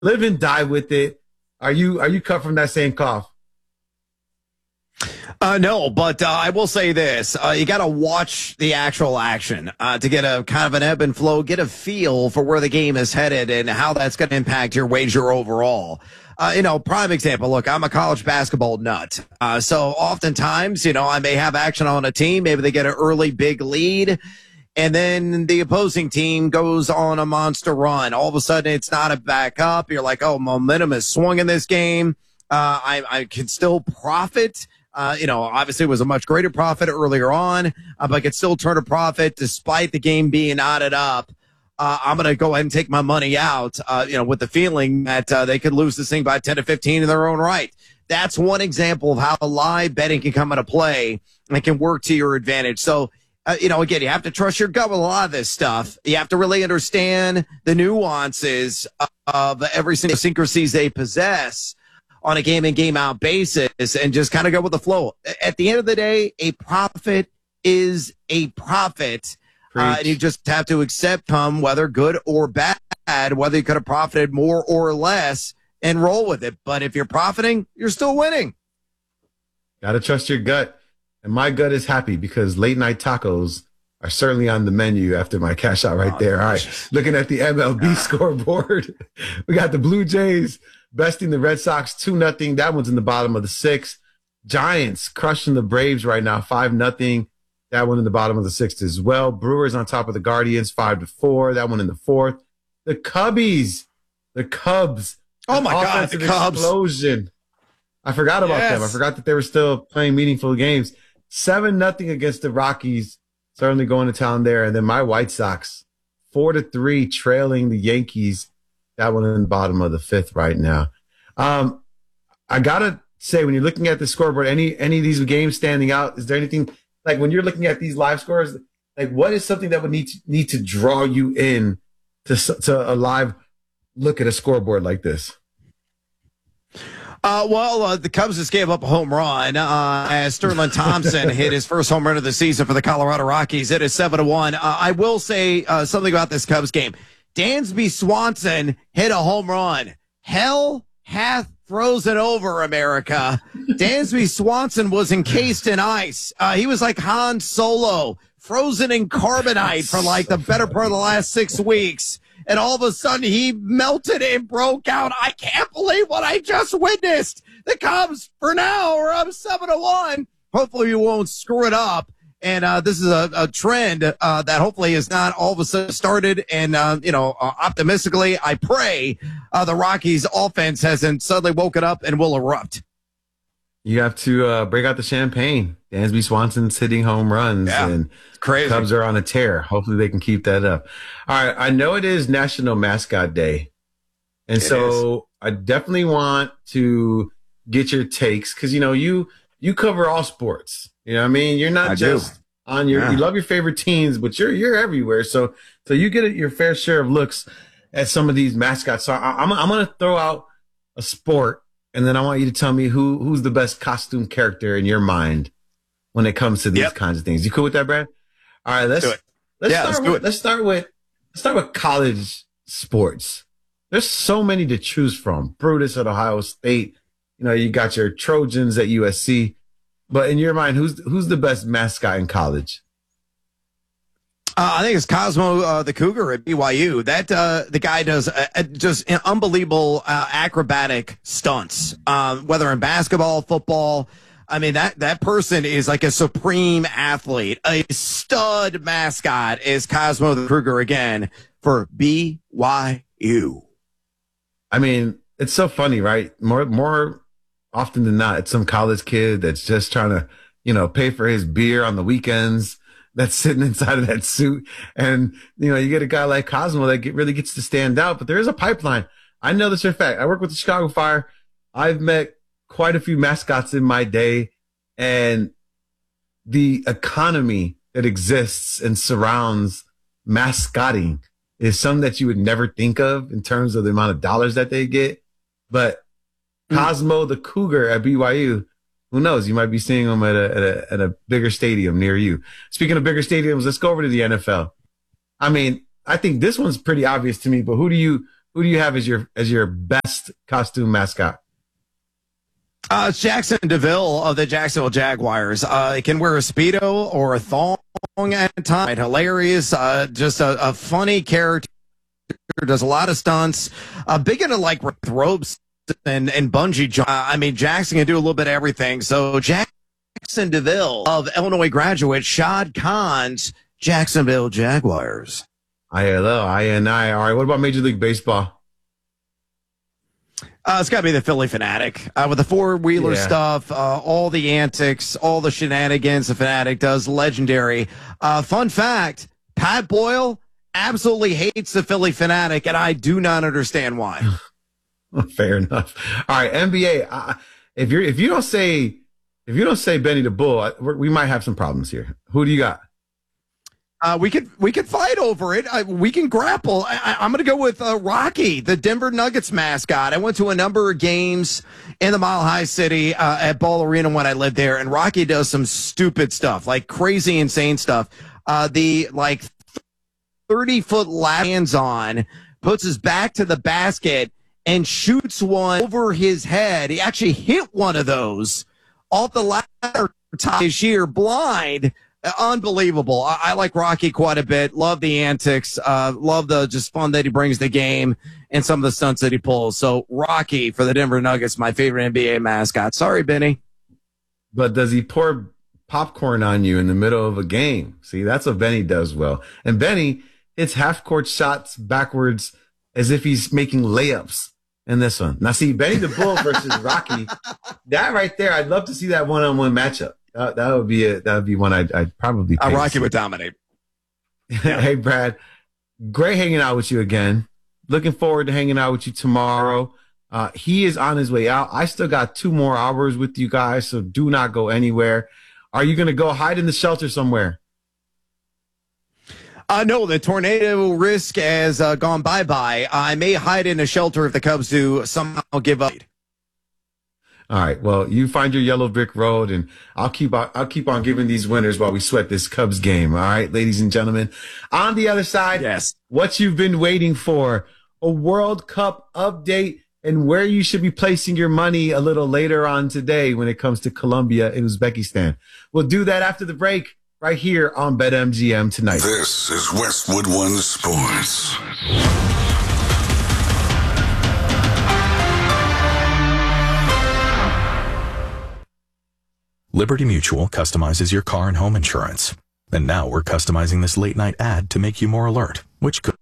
live and die with it. Are you cut from that same cloth? No, but I will say this. You got to watch the actual action to get a kind of an ebb and flow, get a feel for where the game is headed and how that's going to impact your wager overall. Prime example, look, I'm a college basketball nut. So oftentimes, I may have action on a team. Maybe they get an early big lead, and then the opposing team goes on a monster run. All of a sudden, it's not a backup. You're like, oh, momentum is swung in this game. I can still profit. Obviously it was a much greater profit earlier on, but I could still turn a profit despite the game being knotted up. I'm going to go ahead and take my money out, with the feeling that they could lose this thing by 10 to 15 in their own right. That's one example of how live betting can come into play and can work to your advantage. So, again, you have to trust your gut with a lot of this stuff. You have to really understand the nuances of every single idiosyncrasies they possess on a game in, game out basis, and just kind of go with the flow. At the end of the day, a profit is a profit. And you just have to accept them, whether good or bad, whether you could have profited more or less, and roll with it. But if you're profiting, you're still winning. Got to trust your gut. And my gut is happy because late night tacos are certainly on the menu after my cash out right there. All right. Looking at the MLB scoreboard, we got the Blue Jays besting the Red Sox 2-0. That one's in the bottom of the sixth. Giants crushing the Braves right now, 5-0. That one in the bottom of the sixth as well. Brewers on top of the Guardians, 5-4. That one in the fourth. The Cubs. Oh my God, the Cubs. Explosion. I forgot about them. I forgot that they were still playing meaningful games. 7-0 against the Rockies. Certainly going to town there. And then my White Sox, 4-3, trailing the Yankees. That one in the bottom of the fifth right now. I gotta say, when you're looking at the scoreboard, any of these games standing out? Is there anything like when you're looking at these live scores? Like, what is something that would need to draw you in to a live look at a scoreboard like this? The Cubs just gave up a home run as Sterling Thompson hit his first home run of the season for the Colorado Rockies. It is 7-1. I will say something about this Cubs game. Dansby Swanson hit a home run. Hell hath frozen over America. Dansby Swanson was encased in ice. He was like Han Solo, frozen in carbonite for like the better part of the last 6 weeks. And all of a sudden he melted and broke out. I can't believe what I just witnessed. The Cubs for now are up 7-1. Hopefully you won't screw it up. And this is a trend that hopefully is not all of a sudden started. And, optimistically, I pray the Rockies offense hasn't suddenly woken up and will erupt. You have to break out the champagne. Dansby Swanson's hitting home runs, and crazy. Cubs are on a tear. Hopefully they can keep that up. All right, I know it is National Mascot Day, and so I definitely want to get your takes because you cover all sports. You know what I mean? You're not just on you love your favorite teams, but you're everywhere. So you get your fair share of looks at some of these mascots. So I'm going to throw out a sport, and then I want you to tell me who's the best costume character in your mind when it comes to these kinds of things. You cool with that, Brad? All right, let's start with college sports. There's so many to choose from. Brutus at Ohio State. You got your Trojans at USC. But in your mind, who's the best mascot in college? I think it's Cosmo the Cougar at BYU. That the guy does just unbelievable acrobatic stunts, whether in basketball, football. I mean, that person is like a supreme athlete. A stud mascot is Cosmo the Cougar again for BYU. I mean, it's so funny, right? More often than not, it's some college kid that's just trying to, pay for his beer on the weekends, that's sitting inside of that suit. And, you get a guy like Cosmo that really gets to stand out, but there is a pipeline. I know this for a fact. I work with the Chicago Fire. I've met quite a few mascots in my day, and the economy that exists and surrounds mascotting is something that you would never think of in terms of the amount of dollars that they get. But Cosmo the Cougar at BYU, who knows? You might be seeing him at a bigger stadium near you. Speaking of bigger stadiums, let's go over to the NFL. I mean, I think this one's pretty obvious to me, but who do Who do you have as your best costume mascot? It's Jackson DeVille of the Jacksonville Jaguars. He can wear a Speedo or a thong at times. Hilarious. Just a funny character. Does a lot of stunts. Big into like ropes and bungee jump. I mean, Jackson can do a little bit of everything. So Jackson DeVille of Illinois graduate Shad Khan's Jacksonville Jaguars. ILO, INI. All right. What about Major League Baseball? It's got to be the Philly Fanatic with the four-wheeler stuff, all the antics, all the shenanigans the Fanatic does. Legendary. Fun fact, Pat Boyle absolutely hates the Philly Fanatic, and I do not understand why. Fair enough. All right, NBA. If you don't say Benny the Bull, we might have some problems here. Who do you got? We could fight over it. We can grapple. I'm going to go with Rocky, the Denver Nuggets mascot. I went to a number of games in the Mile High City at Ball Arena when I lived there, and Rocky does some stupid stuff, like crazy, insane stuff. The 30-foot lands on, puts his back to the basket, and shoots one over his head. He actually hit one of those off the ladder top this year, blind. Unbelievable. I like Rocky quite a bit. Love the antics. Love the just fun that he brings to the game and some of the stunts that he pulls. So Rocky for the Denver Nuggets, my favorite NBA mascot. Sorry, Benny. But does he pour popcorn on you in the middle of a game? See, that's what Benny does well. And Benny hits half-court shots backwards as if he's making layups in this one. Now, see, Benny the Bull versus Rocky, that right there, I'd love to see that one-on-one matchup. That would be one I'd probably pick. Rocky would dominate. Hey, Brad, great hanging out with you again. Looking forward to hanging out with you tomorrow. He is on his way out. I still got 2 more hours with you guys, so do not go anywhere. Are you going to go hide in the shelter somewhere? No, the tornado risk has gone bye-bye. I may hide in a shelter if the Cubs do somehow give up. All right. Well, you find your yellow brick road, and I'll keep on giving these winners while we sweat this Cubs game. All right, ladies and gentlemen. On the other side, yes, what you've been waiting for, a World Cup update and where you should be placing your money a little later on today when it comes to Colombia and Uzbekistan. We'll do that after the break right here on BetMGM tonight. This is Westwood One Sports. Liberty Mutual customizes your car and home insurance. And now we're customizing this late night ad to make you more alert, which could